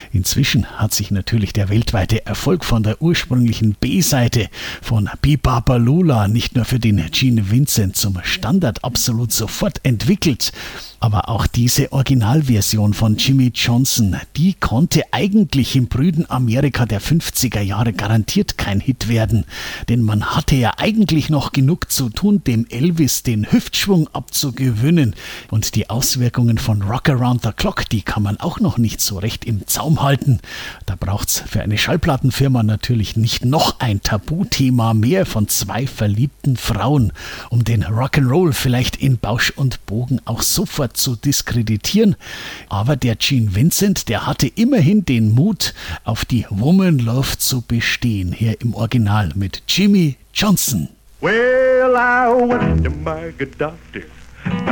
Inzwischen hat sich natürlich der weltweite Erfolg von der ursprünglichen B-Seite von Be-Baba-Lula nicht nur für den Gene Vincent zum Standard absolut sofort entwickelt, aber auch diese Originalversion von Jimmy Johnson, die konnte eigentlich im prüden Amerika der 50er Jahre garantiert kein Hit werden, denn man hatte ja eigentlich noch genug zu tun, dem Elvis den Hüftschwung abzugewöhnen, und die Auswirkungen von Rock Around the Clock, die kann man auch noch nicht so recht im Zaum halten. Da braucht's für eine Schallplattenfirma natürlich nicht noch ein Tabuthema mehr von zwei verliebten Frauen, um den Rock'n'Roll vielleicht in Bausch und Bogen auch sofort zu diskreditieren. Aber der Gene Vincent, der hatte immerhin den Mut, auf die Woman Love zu bestehen, hier im Original mit Jimmy Johnson. Well, I went to my good doctor.